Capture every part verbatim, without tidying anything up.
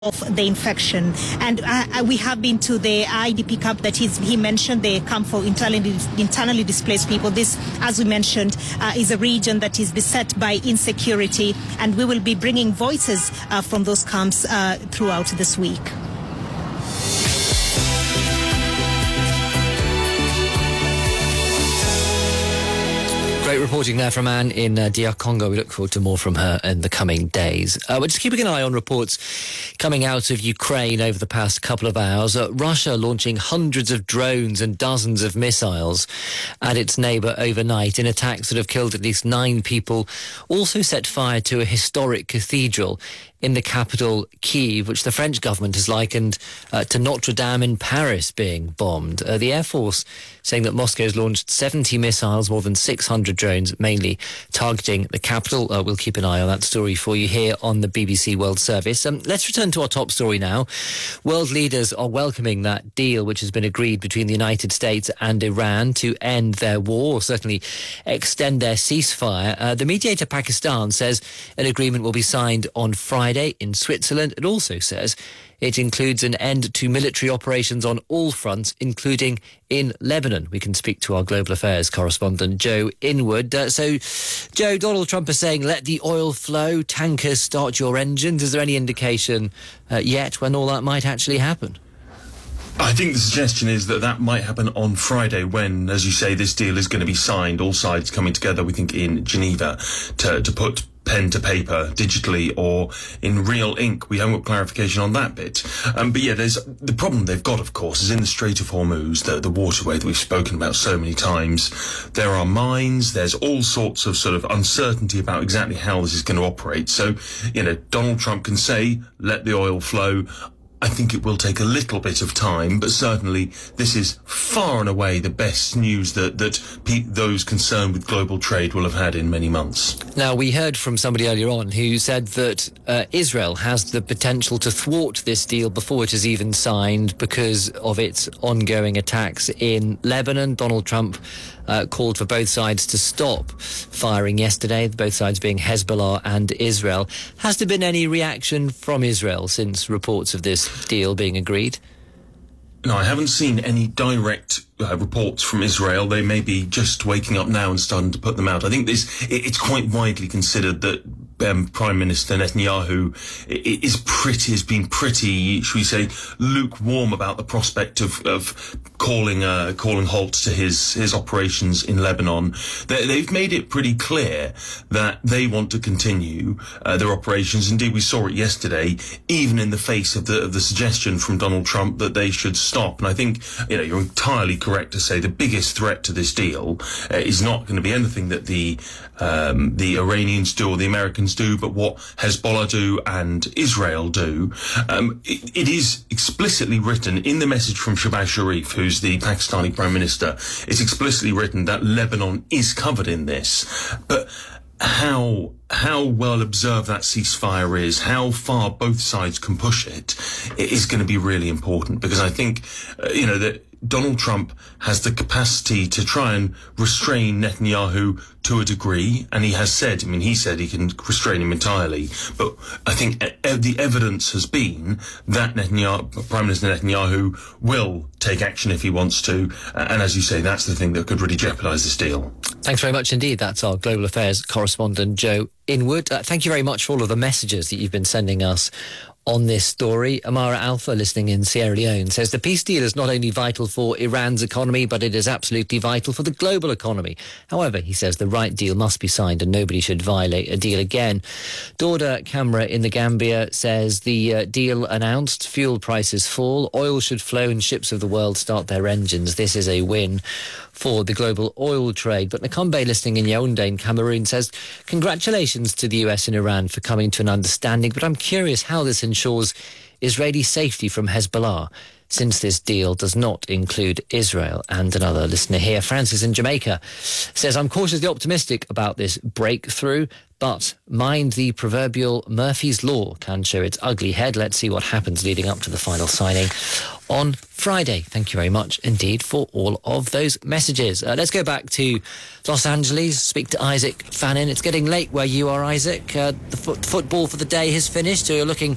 of the infection. And uh, we have been to the I D P camp that he's, he mentioned, the camp for internally, internally displaced people. This, as we mentioned, uh, is a region that is beset by insecurity, and we will be bringing voices uh, from those camps uh, throughout this week. Great reporting there from Anne in uh, D R Congo. We look forward to more from her in the coming days. Uh, we're just keeping an eye on reports coming out of Ukraine over the past couple of hours. Uh, Russia launching hundreds of drones and dozens of missiles at its neighbour overnight in attacks that have killed at least nine people. Also set fire to a historic cathedral in the capital, Kyiv, which the French government has likened uh, to Notre Dame in Paris being bombed. Uh, the Air Force saying that Moscow's launched seventy missiles, more than six hundred drones, mainly targeting the capital. Uh, we'll keep an eye on that story for you here on the B B C World Service. Um, let's return to our top story now. World leaders are welcoming that deal which has been agreed between the United States and Iran to end their war, or certainly extend their ceasefire. Uh, the mediator, Pakistan, says an agreement will be signed on Friday in Switzerland. It also says it includes an end to military operations on all fronts, including in Lebanon. We can speak to our global affairs correspondent, Joe Inwood. Uh, so, Joe, Donald Trump is saying, let the oil flow, tankers start your engines. Is there any indication uh, yet when all that might actually happen? I think the suggestion is that that might happen on Friday when, as you say, this deal is going to be signed, all sides coming together, we think, in Geneva to, to put pen to paper digitally or in real ink. We haven't got clarification on that bit. Um, but yeah, there's the problem they've got, of course, is in the Strait of Hormuz, the, the waterway that we've spoken about so many times. There are mines, there's all sorts of sort of uncertainty about exactly how this is going to operate. So, you know, Donald Trump can say, let the oil flow. I think it will take a little bit of time, but certainly this is far and away the best news that, that pe- those concerned with global trade will have had in many months. Now, we heard from somebody earlier on who said that uh, Israel has the potential to thwart this deal before it is even signed because of its ongoing attacks in Lebanon. Donald Trump uh, called for both sides to stop firing yesterday, both sides being Hezbollah and Israel. Has there been any reaction from Israel since reports of this deal being agreed? No, I haven't seen any direct uh, reports from Israel. They may be just waking up now and starting to put them out. I think this it, it's quite widely considered that um, Prime Minister Netanyahu is pretty has been pretty, should we say, lukewarm about the prospect of of calling uh, calling halt to his his operations in Lebanon. They, they've made it pretty clear that they want to continue uh, their operations. Indeed, we saw it yesterday, even in the face of the of the suggestion from Donald Trump that they should stop. And I think, you know, you're entirely correct to say the biggest threat to this deal uh, is not going to be anything that the um, the Iranians do or the Americans do, but what Hezbollah do and Israel do. Um, it, it is explicitly written in the message from Shehbaz Sharif, who's the Pakistani Prime Minister. It's explicitly written that Lebanon is covered in this. But how how well observed that ceasefire is, how far both sides can push it, it is going to be really important, because I think, uh, you know, that Donald Trump has the capacity to try and restrain Netanyahu to a degree, and he has said, I mean, he said he can restrain him entirely, but I think e- the evidence has been that Netanyahu, Prime Minister Netanyahu will take action if he wants to, uh, and as you say, that's the thing that could really jeopardise this deal. Thanks very much indeed. That's our global affairs correspondent, Joe Inwood. Uh, thank you very much for all of the messages that you've been sending us on this story. Amara Alpha, listening in Sierra Leone, says the peace deal is not only vital for Iran's economy, but it is absolutely vital for the global economy. However, he says the right deal must be signed and nobody should violate a deal again. Dorda Camera in the Gambia says the uh, deal announced, fuel prices fall, oil should flow and ships of the world start their engines. This is a win for the global oil trade. But Nakambe, listening in Yaoundé in Cameroon, says congratulations to the U S and Iran for coming to an understanding, but I'm curious how this ensures Israeli safety from Hezbollah, since this deal does not include Israel. And another listener here, Francis in Jamaica, says, I'm cautiously optimistic about this breakthrough, but mind the proverbial Murphy's Law can show its ugly head. Let's see what happens leading up to the final signing on Friday. Thank you very much indeed for all of those messages. Uh, let's go back to Los Angeles, speak to Isaac Fannin. It's getting late where you are, Isaac. Uh, the fo- football for the day has finished, so you're looking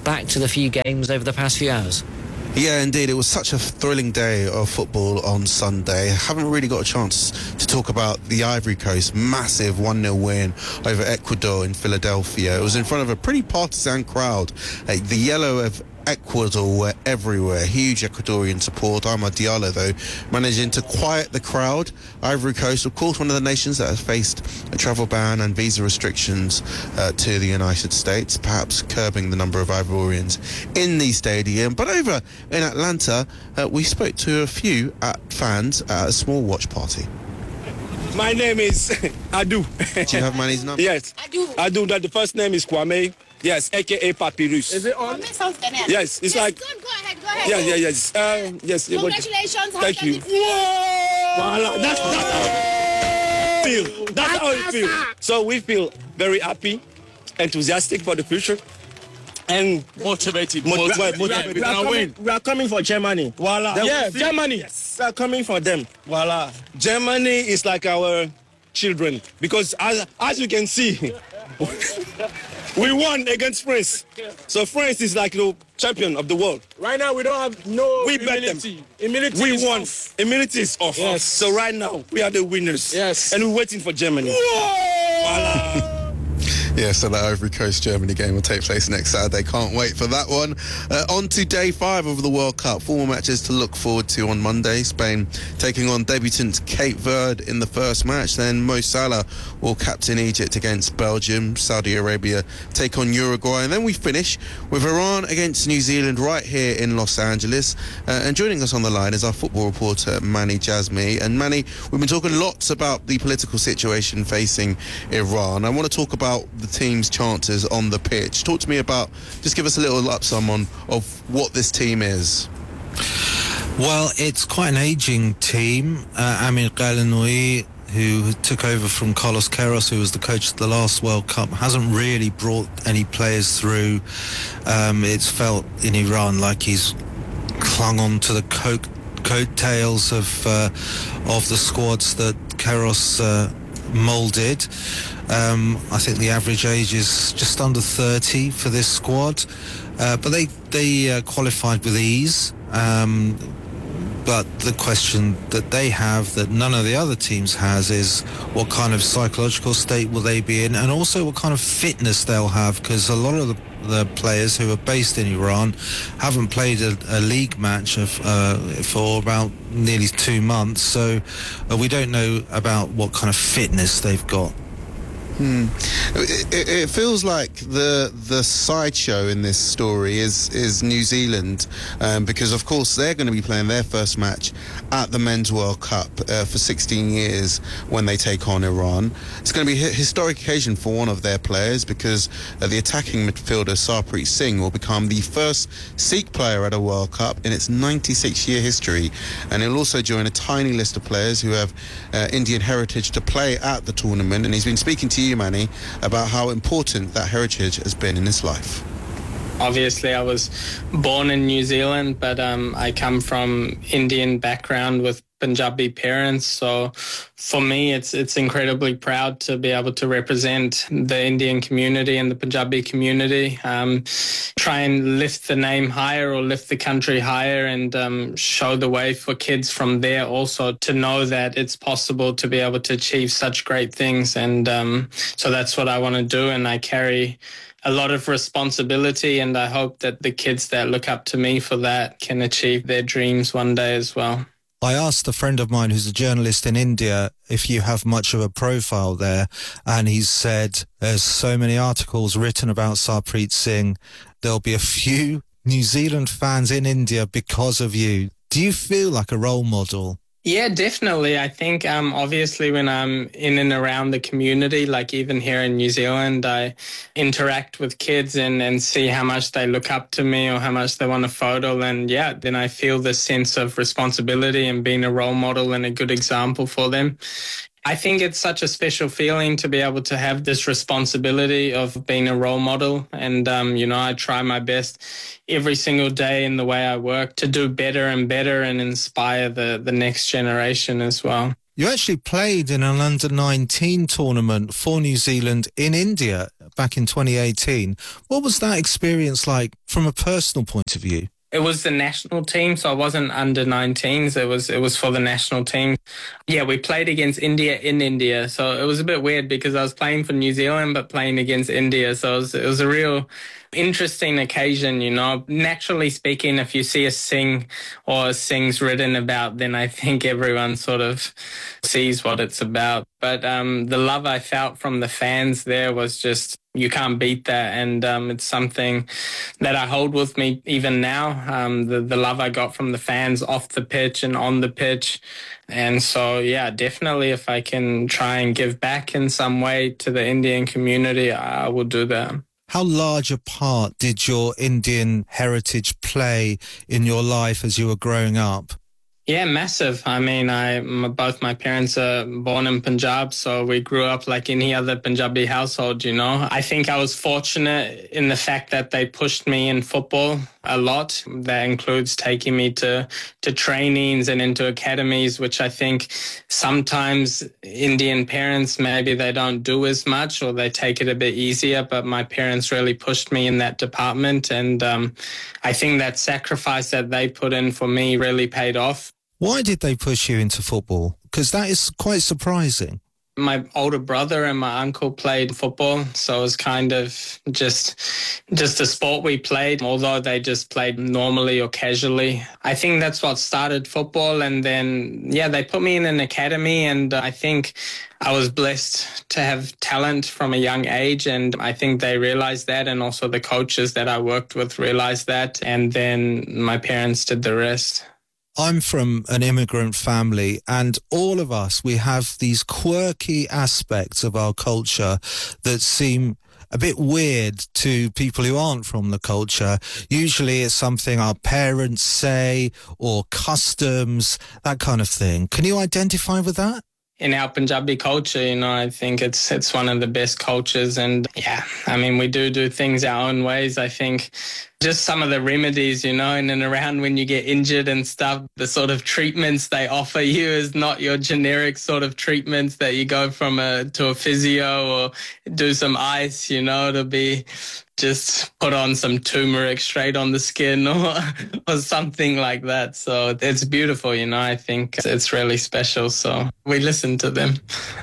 back to the few games over the past few hours. Yeah, indeed. It was such a thrilling day of football on Sunday. I haven't really got a chance to talk about the Ivory Coast massive one nil win over Ecuador in Philadelphia. It was in front of a pretty partisan crowd. Uh, the yellow of Ecuador were everywhere. Huge Ecuadorian support. Amad Diallo, though, managing to quiet the crowd. Ivory Coast, of course, one of the nations that has faced a travel ban and visa restrictions uh, to the United States, perhaps curbing the number of Ivorians in the stadium. But over in Atlanta, uh, we spoke to a few at fans at a small watch party. My name is Adu. Do you have Manny's number? Yes. Adu. Adu, that the first name is Kwame. Yes, a k a. Papyrus. Is it on? Yes, it's yes, like... Good, go ahead, go ahead. Yeah, yeah, yes. Uh, yes. Congratulations. Thank you. Voila. That's, that's how it feel. That's how it feel. So we feel very happy, enthusiastic for the future. And motivated. Mo- motivated. We, are, we, are coming, we are coming for Germany. Voila. Yeah, Germany. Yes. We are coming for them. Voila. Germany is like our children because as, as you can see, we won against France. So France is like the champion of the world. Right now we don't have no we humility. Bet them. Humility we is won. off. Humility is off. Yes. So right now we are the winners. Yes. And we're waiting for Germany. Voila. Yeah, so that Ivory Coast-Germany game will take place next Saturday. Can't wait for that one. Uh, on to day five of the World Cup. Four more matches to look forward to on Monday. Spain taking on debutant Cape Verde in the first match. Then Mo Salah will captain Egypt against Belgium. Saudi Arabia take on Uruguay. And then we finish with Iran against New Zealand right here in Los Angeles. Uh, and joining us on the line is our football reporter, Manny Jazmi. And Manny, we've been talking lots about the political situation facing Iran. I want to talk about the team's chances on the pitch. Talk to me about, just give us a little upsum on of what this team is. Well, it's quite an ageing team. Uh, Amir Ghalanoui, who took over from Carlos Queiroz, who was the coach of the last World Cup, hasn't really brought any players through. Um, it's felt in Iran like he's clung on to the coat coattails of uh, of the squads that Queiroz uh, moulded. Um, I think the average age is just under thirty for this squad, uh, but they they uh, qualified with ease. Um, but the question that they have that none of the other teams has is what kind of psychological state will they be in, and also what kind of fitness they'll have, because a lot of the, the players who are based in Iran haven't played a, a league match of, uh, for about nearly two months, so uh, we don't know about what kind of fitness they've got. Hmm. It, it, it feels like the the sideshow in this story is is New Zealand, um, because of course they're going to be playing their first match at the Men's World Cup uh, for sixteen years when they take on Iran. It's going to be a historic occasion for one of their players, because uh, the attacking midfielder Sarpreet Singh will become the first Sikh player at a World Cup in its ninety-six year history, and he'll also join a tiny list of players who have uh, Indian heritage to play at the tournament. And he's been speaking to you, Manny, about how important that heritage has been in his life. Obviously, I was born in New Zealand, but um, I come from Indian background with Punjabi parents. So for me, it's it's incredibly proud to be able to represent the Indian community and the Punjabi community, um, try and lift the name higher or lift the country higher, and um, show the way for kids from there also to know that it's possible to be able to achieve such great things. And um, so that's what I want to do, and I carry a lot of responsibility, and I hope that the kids that look up to me for that can achieve their dreams one day as well. I asked a friend of mine who's a journalist in India if you have much of a profile there, and he said there's so many articles written about Sarpreet Singh, there'll be a few New Zealand fans in India because of you. Do you feel like a role model? Yeah, definitely. I think um, obviously when I'm in and around the community, like even here in New Zealand, I interact with kids and, and see how much they look up to me or how much they want a photo. And yeah, then I feel the sense of responsibility and being a role model and a good example for them. I think it's such a special feeling to be able to have this responsibility of being a role model. And, um, you know, I try my best every single day in the way I work to do better and better and inspire the, the next generation as well. You actually played in an under nineteen tournament for New Zealand in India back in twenty eighteen. What was that experience like from a personal point of view? It was the national team, so I wasn't under nineteens. It was it was for the national team. Yeah, we played against India in India, so it was a bit weird because I was playing for New Zealand but playing against India. So it was, it was a real interesting occasion, you know. Naturally speaking, if you see a sing or a sing's written about, then I think everyone sort of sees what it's about. But um, the love I felt from the fans there was just, you can't beat that. And um, it's something that I hold with me even now, um, the, the love I got from the fans off the pitch and on the pitch. And so, yeah, definitely if I can try and give back in some way to the Indian community, I will do that. How large a part did your Indian heritage play in your life as you were growing up? Yeah, massive. I mean, I m- both my parents are born in Punjab, so we grew up like any other Punjabi household, you know. I think I was fortunate in the fact that they pushed me in football a lot. That includes taking me to, to trainings and into academies, which I think sometimes Indian parents, maybe they don't do as much or they take it a bit easier, but my parents really pushed me in that department. And um, I think that sacrifice that they put in for me really paid off. Why did they push you into football? Because that is quite surprising. My older brother and my uncle played football, so it was kind of just just a sport we played, although they just played normally or casually. I think that's what started football, and then, yeah, they put me in an academy, and I think I was blessed to have talent from a young age, and I think they realized that, and also the coaches that I worked with realized that, and then my parents did the rest. I'm from an immigrant family, and all of us, we have these quirky aspects of our culture that seem a bit weird to people who aren't from the culture. Usually it's something our parents say or customs, that kind of thing. Can you identify with that? In our Punjabi culture, you know, I think it's it's one of the best cultures. And yeah, I mean, we do do things our own ways. I think just some of the remedies, you know, in and around when you get injured and stuff, the sort of treatments they offer you is not your generic sort of treatments that you go from a to a physio or do some ice, you know, to be just put on some turmeric straight on the skin or or something like that. So it's beautiful, you know. I think it's really special. So we listen to them.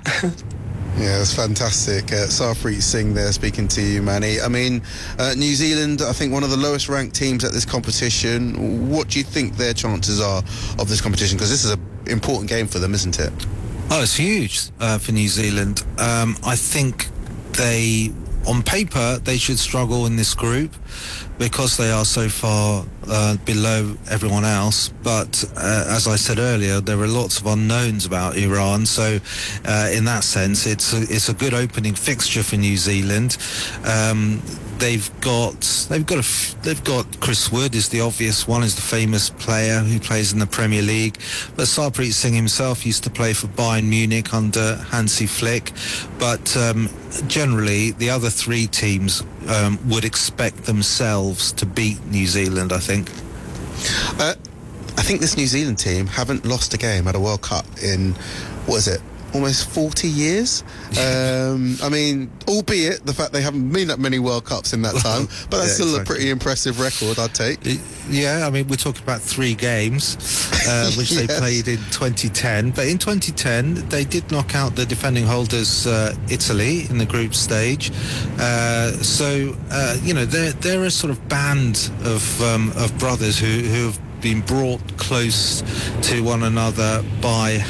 Yeah, it's fantastic. Uh, Sarpreet Singh there speaking to you, Manny. I mean, uh, New Zealand, I think one of the lowest ranked teams at this competition. What do you think their chances are of this competition? Because this is an important game for them, isn't it? Oh, it's huge uh, for New Zealand. Um, I think they, on paper, they should struggle in this group because they are so far uh, below everyone else. But uh, as I said earlier, there are lots of unknowns about Iran. So uh, in that sense, it's a, it's a good opening fixture for New Zealand. Um, They've got they've got a, they've got Chris Wood is the obvious one, is the famous player who plays in the Premier League. But Sarpreet Singh himself used to play for Bayern Munich under Hansi Flick. But um, generally, the other three teams um, would expect themselves to beat New Zealand, I think. Uh, I think this New Zealand team haven't lost a game at a World Cup in, what is it, almost forty years. Um, I mean, albeit the fact they haven't been at many World Cups in that time, but that's yeah, still exactly. a pretty impressive record, I'd take. Yeah, I mean, we're talking about three games, uh, which yes. they played in twenty ten. But in twenty ten, they did knock out the defending holders, uh, Italy, in the group stage. Uh, so, uh, you know, they're, they're a sort of band of, um, of brothers who, who have been brought close to one another by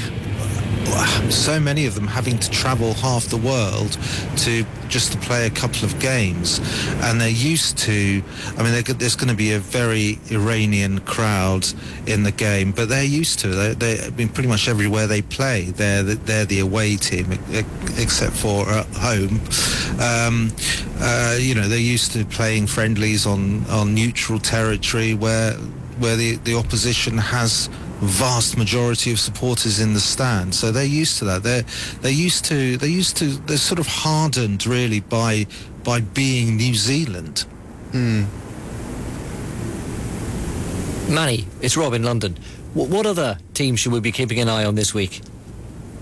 so many of them having to travel half the world to just to play a couple of games, and they're used to, I mean, there's going to be a very Iranian crowd in the game, but they're used to it. They, they, I mean, pretty much everywhere they play, they're the, they're the away team, except for at home. Um, uh, you know, they're used to playing friendlies on, on neutral territory where where the, the opposition has vast majority of supporters in the stand, so they're used to that. They're they're used to they're used to they're sort of hardened really by by being New Zealand. Mm. Manny, it's Rob in London. What, what other teams should we be keeping an eye on this week?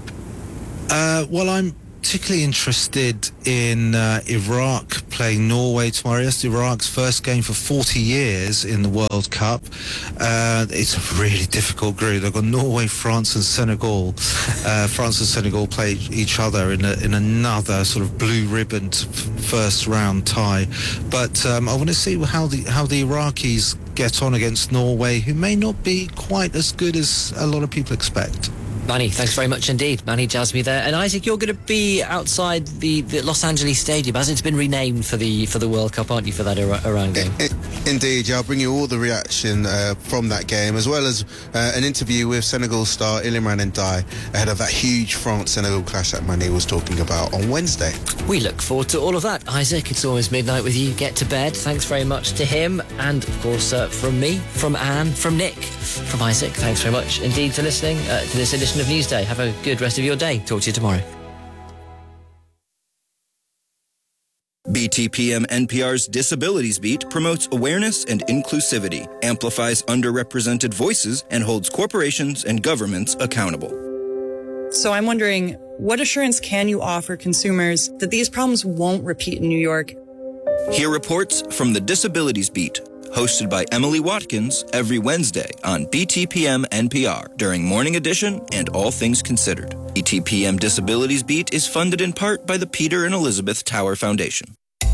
Uh, well, I'm particularly interested in uh, Iraq playing Norway tomorrow. It's Iraq's first game for forty years in the World Cup. Uh, it's a really difficult group. They've got Norway, France and Senegal. Uh, France and Senegal play each other in, a, in another sort of blue ribbon first round tie. But um, I want to see how the, how the Iraqis get on against Norway, who may not be quite as good as a lot of people expect. Manny, thanks very much indeed. Manny Jasmy there. And Isaac, you're going to be outside the, the Los Angeles Stadium, as it's been renamed for the for the World Cup, aren't you, for that Iran game? I, I, indeed, yeah. I'll bring you all the reaction uh, from that game, as well as uh, an interview with Senegal star Iliman Ndiaye ahead of that huge France-Senegal clash that Manny was talking about on Wednesday. We look forward to all of that. Isaac, it's always midnight with you. Get to bed. Thanks very much to him. And, of course, uh, from me, from Anne, from Nick, from Isaac, thanks very much indeed for listening uh, to this edition of Newsday. Have a good rest of your day. Talk to you tomorrow. B T P M N P R's Disabilities Beat promotes awareness and inclusivity, amplifies underrepresented voices, and holds corporations and governments accountable. So I'm wondering, what assurance can you offer consumers that these problems won't repeat in New York? Hear reports from the Disabilities Beat, hosted by Emily Watkins every Wednesday on B T P M N P R during Morning Edition and All Things Considered. B T P M Disabilities Beat is funded in part by the Peter and Elizabeth Tower Foundation.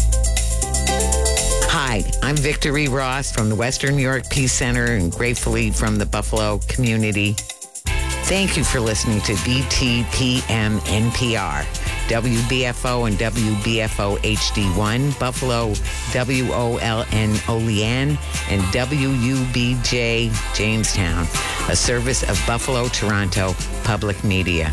Hi, I'm Victory Ross from the Western New York Peace Center and gratefully from the Buffalo community. Thank you for listening to B T P M N P R. W B F O and W B F O H D one, Buffalo, W O L N Olean, and W U B J Jamestown, a service of Buffalo Toronto Public Media.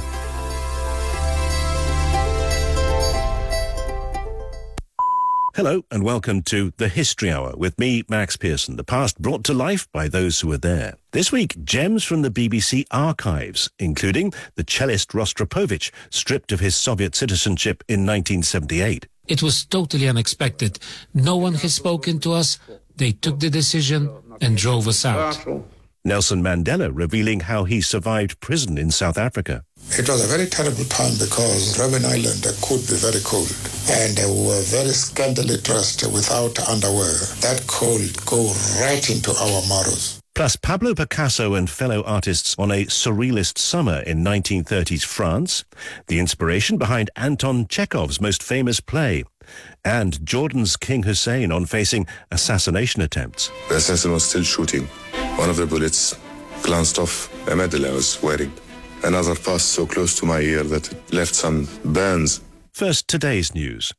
Hello and welcome to The History Hour with me, Max Pearson, the past brought to life by those who were there. This week, gems from the B B C archives, including the cellist Rostropovich, stripped of his Soviet citizenship in nineteen seventy-eight. It was totally unexpected. No one has spoken to us. They took the decision and drove us out. Nelson Mandela revealing how he survived prison in South Africa. It was a very terrible time because Robben Island could be very cold and we were very scantily dressed without underwear. That cold go right into our marrows. Plus Pablo Picasso and fellow artists on a surrealist summer in nineteen thirties France, the inspiration behind Anton Chekhov's most famous play, and Jordan's King Hussein on facing assassination attempts. The assassin was still shooting. One of the bullets glanced off a medal I was wearing. Another passed so close to my ear that it left some burns. First, today's news.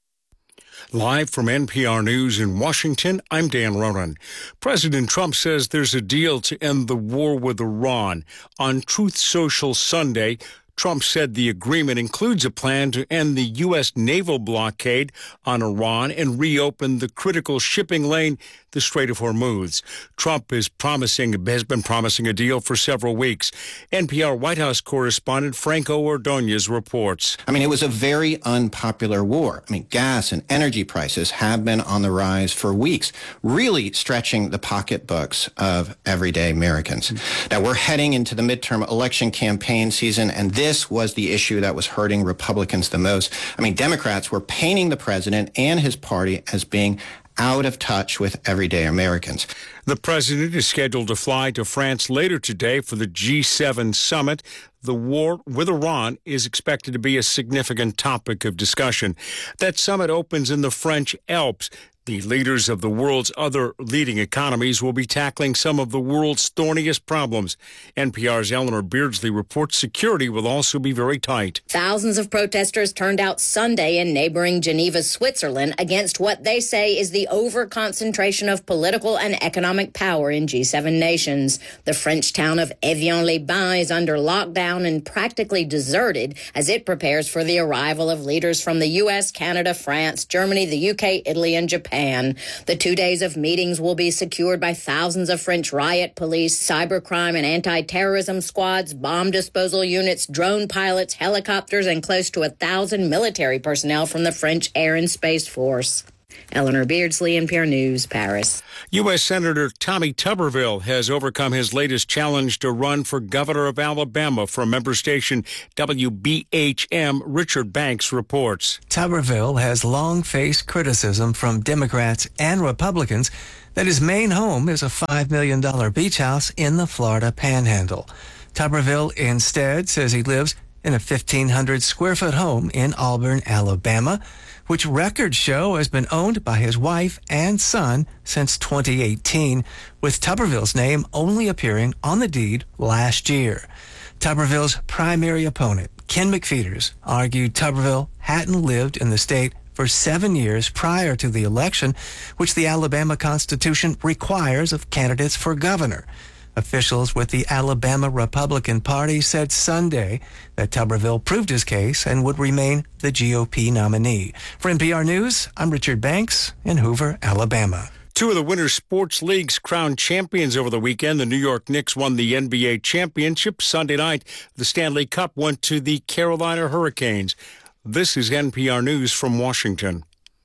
Live from N P R News in Washington, I'm Dan Ronan. President Trump says there's a deal to end the war with Iran. On Truth Social Sunday, Trump said the agreement includes a plan to end the U S naval blockade on Iran and reopen the critical shipping lane, the Strait of Hormuz. Trump is promising, has been promising a deal for several weeks. N P R White House correspondent Franco Ordonez reports. I mean, it was a very unpopular war. I mean, gas and energy prices have been on the rise for weeks, really stretching the pocketbooks of everyday Americans. Mm-hmm. Now, we're heading into the midterm election campaign season, and this was the issue that was hurting Republicans the most. I mean, Democrats were painting the president and his party as being out of touch with everyday Americans. The president is scheduled to fly to France later today for the G seven summit. The war with Iran is expected to be a significant topic of discussion. That summit opens in the French Alps. The leaders of the world's other leading economies will be tackling some of the world's thorniest problems. N P R's Eleanor Beardsley reports security will also be very tight. Thousands of protesters turned out Sunday in neighboring Geneva, Switzerland, against what they say is the over-concentration of political and economic power in G seven nations. The French town of Evian-les-Bains is under lockdown and practically deserted as it prepares for the arrival of leaders from the U S, Canada, France, Germany, the U K, Italy, and Japan. The two days of meetings will be secured by thousands of French riot police, cybercrime and anti-terrorism squads, bomb disposal units, drone pilots, helicopters, and close to a thousand military personnel from the French Air and Space Force. Eleanor Beardsley, N P R News, Paris. U S. Senator Tommy Tuberville has overcome his latest challenge to run for governor of Alabama. From member station W B H M, Richard Banks reports. Tuberville has long faced criticism from Democrats and Republicans that his main home is a five million dollars beach house in the Florida Panhandle. Tuberville instead says he lives in a fifteen hundred square foot home in Auburn, Alabama, which records show has been owned by his wife and son since twenty eighteen, with Tuberville's name only appearing on the deed last year. Tuberville's primary opponent, Ken McFeeters, argued Tuberville hadn't lived in the state for seven years prior to the election, which the Alabama Constitution requires of candidates for governor. Officials with the Alabama Republican Party said Sunday that Tuberville proved his case and would remain the G O P nominee. For N P R News, I'm Richard Banks in Hoover, Alabama. Two of the Winter Sports League's crowned champions over the weekend. The New York Knicks won the N B A championship. Sunday night, the Stanley Cup went to the Carolina Hurricanes. This is N P R News from Washington.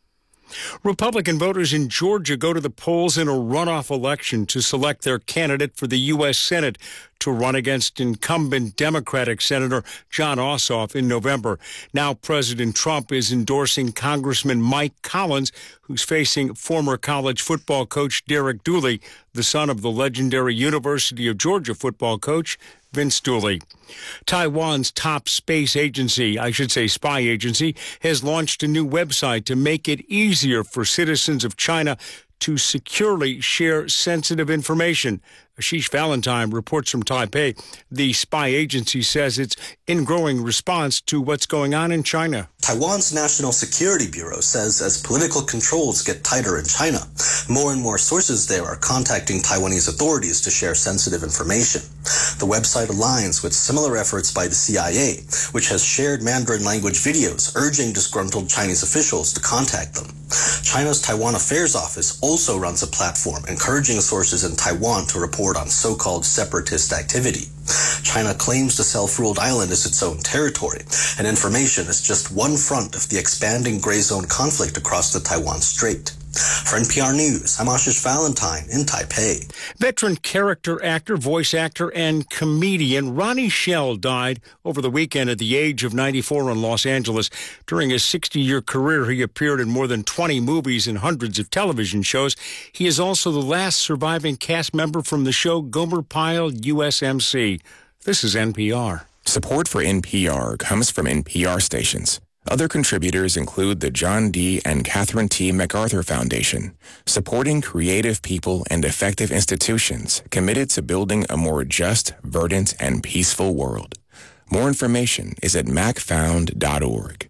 Republican voters in Georgia go to the polls in a runoff election to select their candidate for the U S. Senate to run against incumbent Democratic Senator Jon Ossoff in November. Now President Trump is endorsing Congressman Mike Collins, who's facing former college football coach Derek Dooley, the son of the legendary University of Georgia football coach Vince Dooley. Taiwan's top space agency, I should say spy agency, has launched a new website to make it easier for citizens of China to securely share sensitive information. Ashish Valentine reports from Taipei. The spy agency says it's in growing response to what's going on in China. Taiwan's National Security Bureau says as political controls get tighter in China, more and more sources there are contacting Taiwanese authorities to share sensitive information. The website aligns with similar efforts by the C I A, which has shared Mandarin language videos urging disgruntled Chinese officials to contact them. China's Taiwan Affairs Office also runs a platform encouraging sources in Taiwan to report on so-called separatist activity. China claims the self-ruled island as its own territory, and information is just one front of the expanding gray zone conflict across the Taiwan Strait. For N P R News, I'm Ashish Valentine in Taipei. Veteran character actor, voice actor, and comedian Ronnie Shell died over the weekend at the age of ninety-four in Los Angeles. During his sixty-year career, he appeared in more than twenty movies and hundreds of television shows. He is also the last surviving cast member from the show Gomer Pyle U S M C. This is N P R. Support for N P R comes from N P R stations. Other contributors include the John D. and Catherine T. MacArthur Foundation, supporting creative people and effective institutions committed to building a more just, verdant, and peaceful world. More information is at mac found dot org.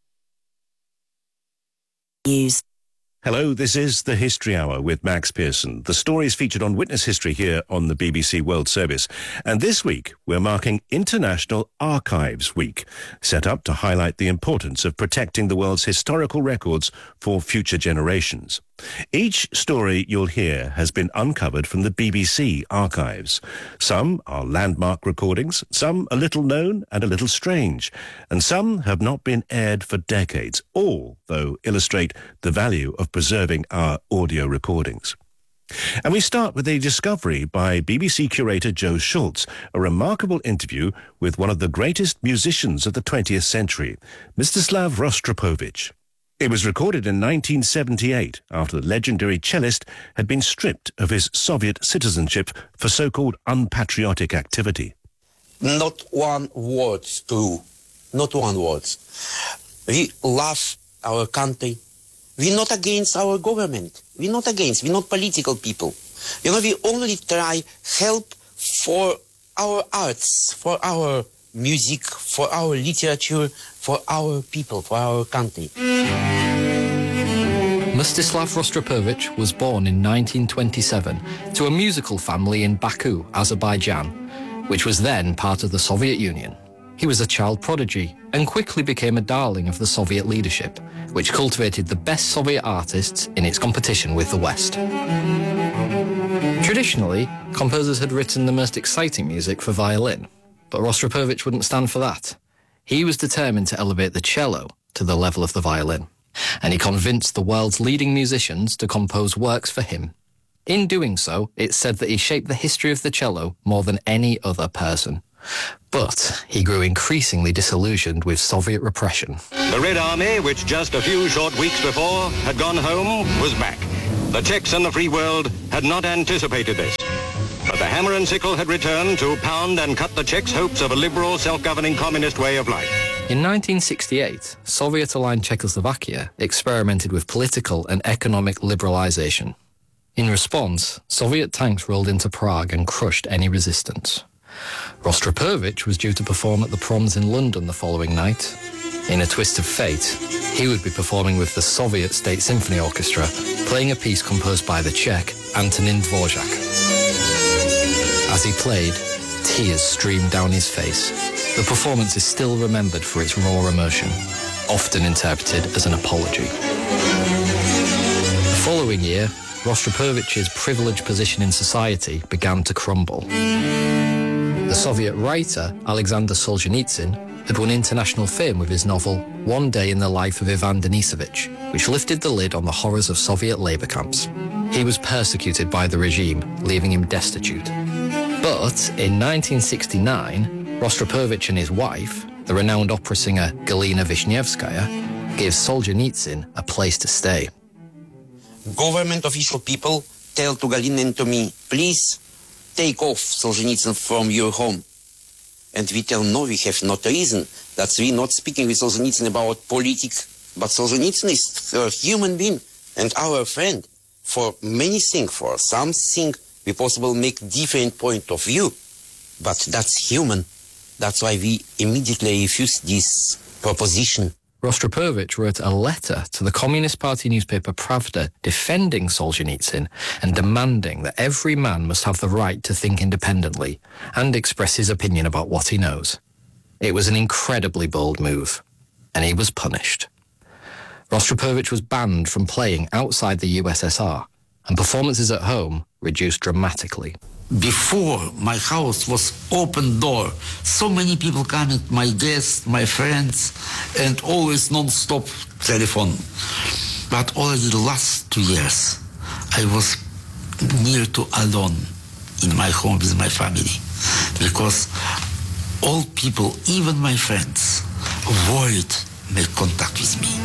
News. Hello, this is The History Hour with Max Pearson. The stories featured on Witness History here on the B B C World Service. And this week, we're marking International Archives Week, set up to highlight the importance of protecting the world's historical records for future generations. Each story you'll hear has been uncovered from the B B C archives. Some are landmark recordings, some a little known and a little strange, and some have not been aired for decades. All, though, illustrate the value of preserving our audio recordings. And we start with a discovery by B B C curator Joe Schultz, a remarkable interview with one of the greatest musicians of the twentieth century, Mstislav Rostropovich. It was recorded in nineteen seventy-eight after the legendary cellist had been stripped of his Soviet citizenship for so-called unpatriotic activity. Not one word true. Not one word. We love our country. We're not against our government. We're not against. We're not political people. You know, we only try help for our arts, for our music, for our literature, for our people, for our country. Mstislav Rostropovich was born in nineteen twenty-seven to a musical family in Baku, Azerbaijan, which was then part of the Soviet Union. He was a child prodigy and quickly became a darling of the Soviet leadership, which cultivated the best Soviet artists in its competition with the West. Traditionally, composers had written the most exciting music for violin, but Rostropovich wouldn't stand for that. He was determined to elevate the cello to the level of the violin. and he convinced the world's leading musicians to compose works for him. In doing so, it's said that he shaped the history of the cello more than any other person. But he grew increasingly disillusioned with Soviet repression. The Red Army, which just a few short weeks before had gone home, was back. The Czechs and the free world had not anticipated this. But the hammer and sickle had returned to pound and cut the Czechs' hopes of a liberal, self-governing communist way of life. In nineteen sixty-eight, Soviet-aligned Czechoslovakia experimented with political and economic liberalization. In response, Soviet tanks rolled into Prague and crushed any resistance. Rostropovich was due to perform at the Proms in London the following night. In a twist of fate, he would be performing with the Soviet State Symphony Orchestra, playing a piece composed by the Czech Antonin Dvorak. As he played, tears streamed down his face. The performance is still remembered for its raw emotion, often interpreted as an apology. The following year, Rostropovich's privileged position in society began to crumble. The Soviet writer Alexander Solzhenitsyn had won international fame with his novel One Day in the Life of Ivan Denisovich, which lifted the lid on the horrors of Soviet labor camps. He was persecuted by the regime, leaving him destitute. But in nineteen sixty-nine, Rostropovich and his wife, the renowned opera singer Galina Vishnevskaya, gave Solzhenitsyn a place to stay. Government official people tell to Galina and to me, please take off Solzhenitsyn from your home. And we tell, no, we have not reason. That's we not speaking with Solzhenitsyn about politics, but Solzhenitsyn is a human being and our friend. For many things, for something, we possible make different point of view, but that's human. That's why we immediately refuse this proposition. Rostropovich wrote a letter to the Communist Party newspaper Pravda defending Solzhenitsyn and demanding that every man must have the right to think independently and express his opinion about what he knows. It was an incredibly bold move, and he was punished. Rostropovich was banned from playing outside the U S S R, and performances at home reduced dramatically. Before, my house was open door. So many people coming, my guests, my friends, and always non-stop telephone. But already the last two years, I was near to alone in my home with my family. Because all people, even my friends, avoid make contact with me.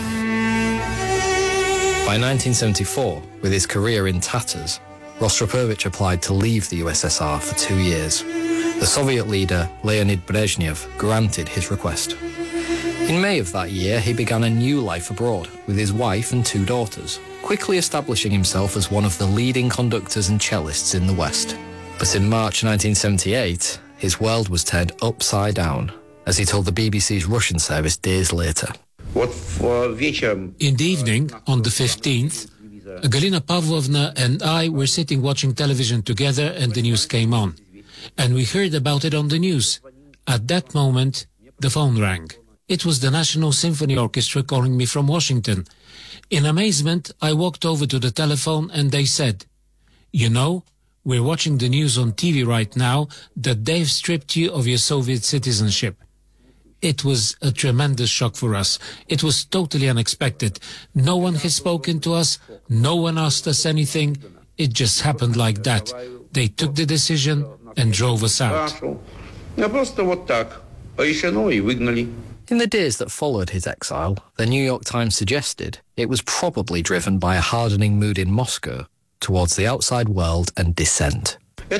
By nineteen seventy-four, with his career in tatters, Rostropovich applied to leave the U S S R for two years. The Soviet leader, Leonid Brezhnev, granted his request. In May of that year, he began a new life abroad with his wife and two daughters, quickly establishing himself as one of the leading conductors and cellists in the West. But in March nineteen seventy-eight, his world was turned upside down, as he told the B B C's Russian service days later. In the evening, on the fifteenth, Galina Pavlovna and I were sitting watching television together and the news came on. And we heard about it on the news. At that moment, the phone rang. It was the National Symphony Orchestra calling me from Washington. In amazement, I walked over to the telephone and they said, "You know, we're watching the news on T V right now that they've stripped you of your Soviet citizenship." It was a tremendous shock for us. It was totally unexpected. No one had spoken to us. No one asked us anything. It just happened like that. They took the decision and drove us out. In the days that followed his exile, the New York Times suggested it was probably driven by a hardening mood in Moscow towards the outside world and dissent.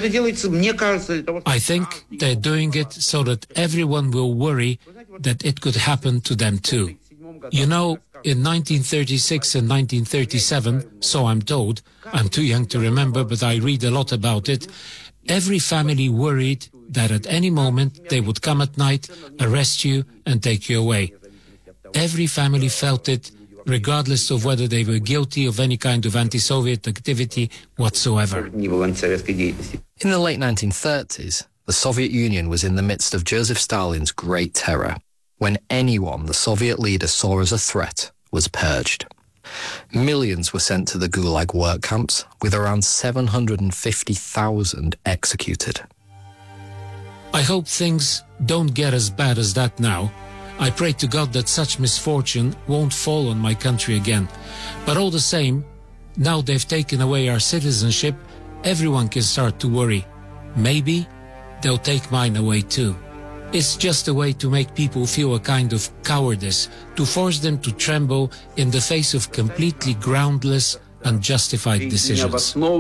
I think they're doing it so that everyone will worry that it could happen to them too. You know, in nineteen thirty-six and nineteen thirty-seven, so I'm told, I'm too young to remember, but I read a lot about it, every family worried that at any moment they would come at night, arrest you and take you away. Every family felt it, regardless of whether they were guilty of any kind of anti-Soviet activity whatsoever. In the late nineteen thirties, the Soviet Union was in the midst of Joseph Stalin's Great Terror, when anyone the Soviet leader saw as a threat was purged. Millions were sent to the Gulag work camps, with around seven hundred fifty thousand executed. I hope things don't get as bad as that now. I pray to God that such misfortune won't fall on my country again. But all the same, now they've taken away our citizenship, everyone can start to worry. Maybe they'll take mine away too. It's just a way to make people feel a kind of cowardice, to force them to tremble in the face of completely groundless, unjustified decisions.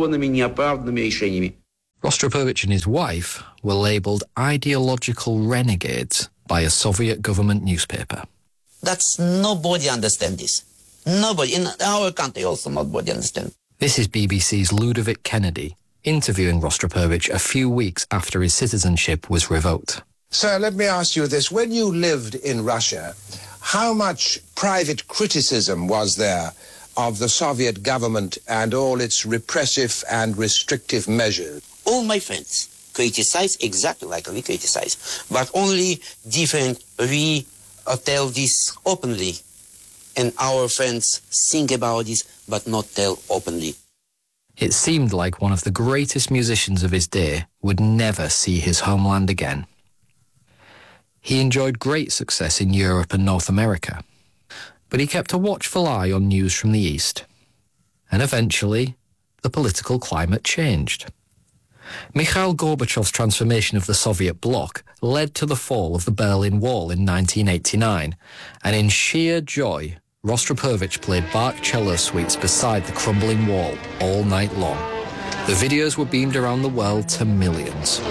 Rostropovich and his wife were labelled ideological renegades by a Soviet government newspaper. That's nobody understand this. Nobody. In our country also nobody understand. This is B B C's Ludovic Kennedy interviewing Rostropovich a few weeks after his citizenship was revoked. Sir, let me ask you this. When you lived in Russia, how much private criticism was there of the Soviet government and all its repressive and restrictive measures? All my friends criticize exactly like we criticize, but only different. We uh, tell this openly, and our friends think about this, but not tell openly. It seemed like one of the greatest musicians of his day would never see his homeland again. He enjoyed great success in Europe and North America, but he kept a watchful eye on news from the East. And eventually, the political climate changed. Mikhail Gorbachev's transformation of the Soviet bloc led to the fall of the Berlin Wall in nineteen eighty-nine, and in sheer joy, Rostropovich played Bach cello suites beside the crumbling wall all night long. The videos were beamed around the world to millions.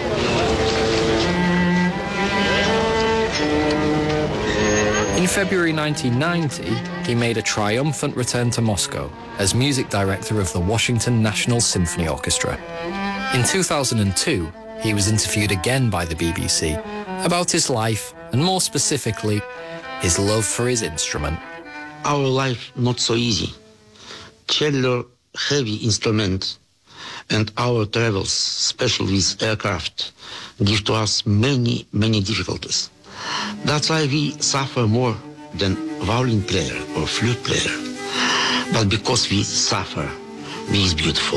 In February nineteen ninety, he made a triumphant return to Moscow as music director of the Washington National Symphony Orchestra. In two thousand two, he was interviewed again by the B B C about his life and, more specifically, his love for his instrument. Our life not so easy. Cello, heavy instrument, and our travels, especially with aircraft, give to us many, many difficulties. That's why we suffer more than violin player or flute player. But because we suffer, we is beautiful.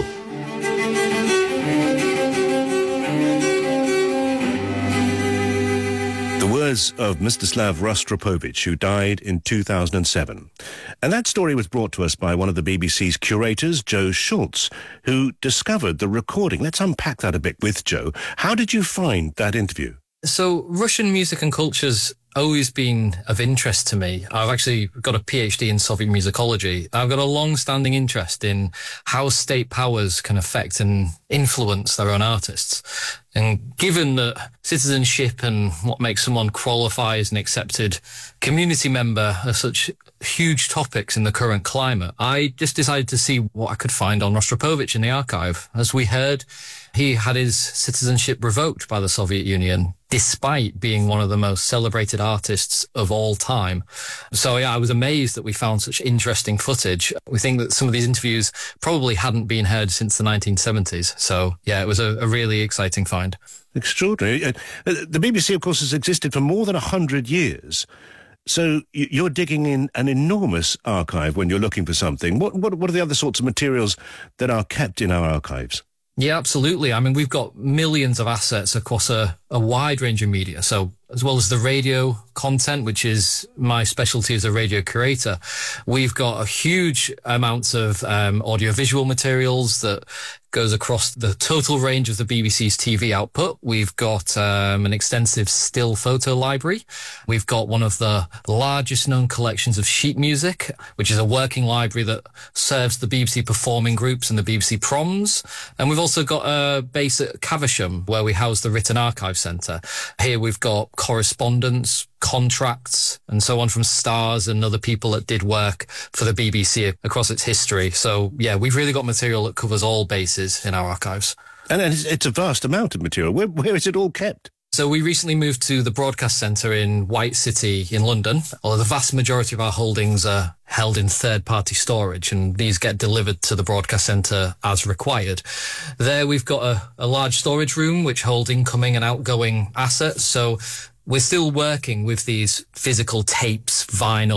The words of Mstislav Rostropovich, who died in two thousand seven. And that story was brought to us by one of the B B C's curators, Joe Schultz, who discovered the recording. Let's unpack that a bit with Joe. How did you find that interview? So Russian music and culture's always been of interest to me. I've actually got a PhD in Soviet musicology. I've got a long-standing interest in how state powers can affect and influence their own artists. And given that citizenship and what makes someone qualify as an accepted community member are such huge topics in the current climate, I just decided to see what I could find on Rostropovich in the archive. As we heard, he had his citizenship revoked by the Soviet Union, despite being one of the most celebrated artists of all time. So yeah, I was amazed that we found such interesting footage. We think that some of these interviews probably hadn't been heard since the nineteen seventies. So yeah, it was a, a really exciting find. Extraordinary. Uh, the B B C, of course, has existed for more than one hundred years. So you're digging in an enormous archive when you're looking for something. What, what, what are the other sorts of materials that are kept in our archives? Yeah, absolutely. I mean, we've got millions of assets across a, a wide range of media. So as well as the radio content, which is my specialty as a radio curator, we've got a huge amounts of um, audiovisual materials that goes across the total range of the B B C's T V output. We've got um, an extensive still photo library. We've got one of the largest known collections of sheet music, which is a working library that serves the B B C performing groups and the B B C proms. And we've also got a base at Caversham, where we house the Written Archive Centre. Here we've got correspondence, contracts, and so on from stars and other people that did work for the B B C across its history. So, yeah, we've really got material that covers all bases in our archives. And it's, it's a vast amount of material. Where, where is it all kept? So we recently moved to the Broadcast Centre in White City in London, although the vast majority of our holdings are held in third-party storage, and these get delivered to the Broadcast Centre as required. There we've got a, a large storage room which holds incoming and outgoing assets, so we're still working with these physical tapes, vinyl,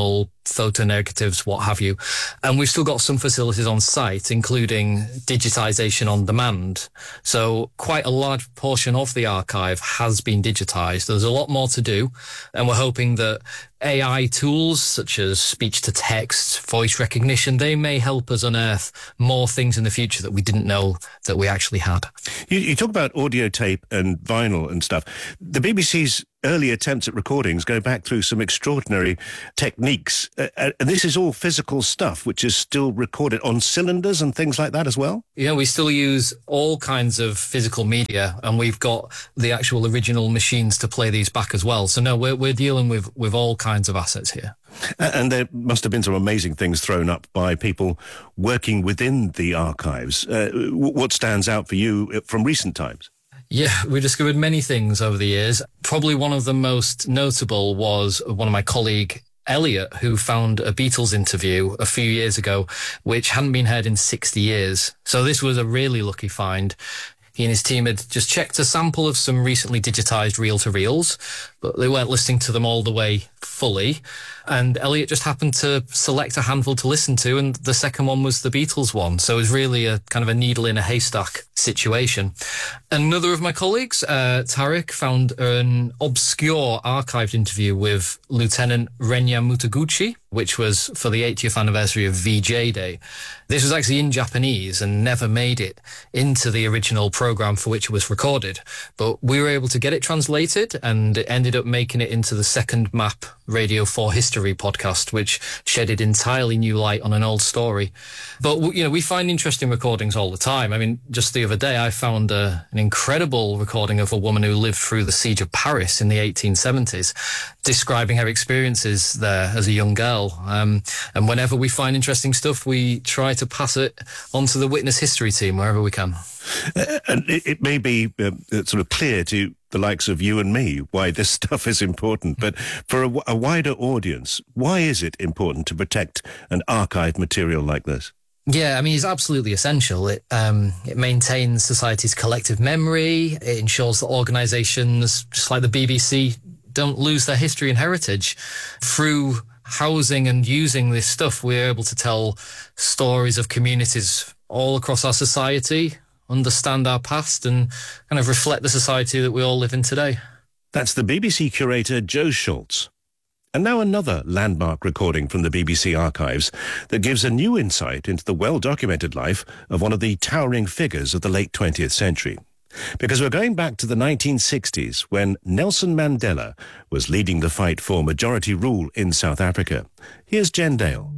photo negatives, what have you. And we've still got some facilities on site, including digitization on demand. So quite a large portion of the archive has been digitized. There's a lot more to do, and we're hoping that A I tools such as speech-to-text, voice recognition, they may help us unearth more things in the future that we didn't know that we actually had. You, you talk about audio tape and vinyl and stuff. The B B C's early attempts at recordings go back through some extraordinary techniques. Uh, and this is all physical stuff, which is still recorded on cylinders and things like that as well? Yeah, we still use all kinds of physical media, and we've got the actual original machines to play these back as well. So no, we're, we're dealing with, with all kinds of assets here. And there must have been some amazing things thrown up by people working within the archives. Uh, what stands out for you from recent times? Yeah, we discovered many things over the years. Probably one of the most notable was one of my colleague, Elliot, who found a Beatles interview a few years ago, which hadn't been heard in sixty years. So this was a really lucky find. He and his team had just checked a sample of some recently digitized reel-to-reels, but they weren't listening to them all the way fully. And Elliot just happened to select a handful to listen to, and the second one was the Beatles one. So it was really a kind of a needle in a haystack situation. Another of my colleagues, uh, Tariq, found an obscure archived interview with Lieutenant Renya Mutaguchi, which was for the eightieth anniversary of V J Day. This was actually in Japanese and never made it into the original program for which it was recorded. But we were able to get it translated, and it ended up making it into the Second Map Radio four History podcast, which shedded entirely new light on an old story. But, you know, we find interesting recordings all the time. I mean, just the other day, I found a, an incredible recording of a woman who lived through the siege of Paris in the eighteen seventies, describing her experiences there as a young girl. Um, and whenever we find interesting stuff, we try to pass it on to the Witness History team wherever we can. Uh, and it, it may be uh, sort of clear to the likes of you and me why this stuff is important, but for a, a wider audience, why is it important to protect an archive material like this? Yeah, I mean, it's absolutely essential. It um, it maintains society's collective memory. It ensures that organisations, just like the B B C, don't lose their history and heritage. Through housing and using this stuff, we're able to tell stories of communities all across our society, understand our past, and kind of reflect the society that we all live in today. That's the B B C curator Joe Schultz. And now another landmark recording from the B B C archives that gives a new insight into the well-documented life of one of the towering figures of the late twentieth century. Because we're going back to the nineteen sixties, when Nelson Mandela was leading the fight for majority rule in South Africa. Here's Jen Dale.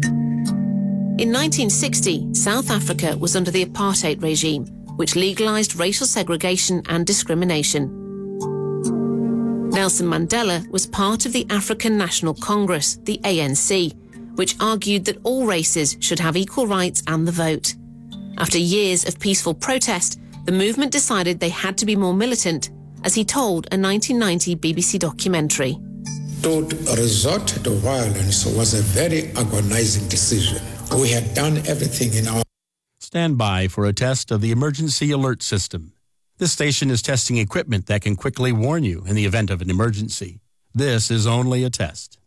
In nineteen sixty, South Africa was under the apartheid regime, which legalised racial segregation and discrimination. Nelson Mandela was part of the African National Congress, the A N C, which argued that all races should have equal rights and the vote. After years of peaceful protest, the movement decided they had to be more militant, as he told a nineteen ninety B B C documentary. To resort to violence was a very agonizing decision. We had done everything in our... Stand by for a test of the emergency alert system. This station is testing equipment that can quickly warn you in the event of an emergency. This is only a test.